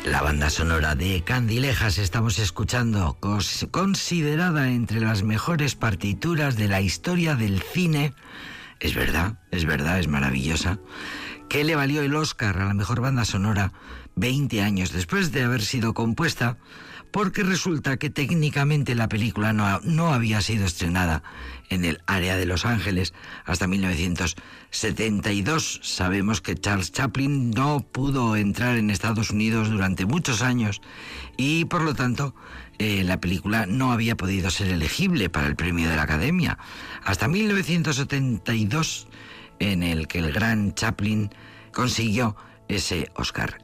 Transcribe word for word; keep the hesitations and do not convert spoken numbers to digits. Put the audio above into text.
La banda sonora de Candilejas estamos escuchando, considerada entre las mejores partituras de la historia del cine. Es verdad, es verdad, es maravillosa. Que le valió el Oscar a la mejor banda sonora veinte años después de haber sido compuesta, porque resulta que técnicamente la película no, no había sido estrenada en el área de Los Ángeles hasta mil novecientos setenta y dos. Sabemos que Charles Chaplin no pudo entrar en Estados Unidos durante muchos años y por lo tanto eh, la película no había podido ser elegible para el premio de la Academia hasta mil novecientos setenta y dos, en el que el gran Chaplin consiguió ese Oscar.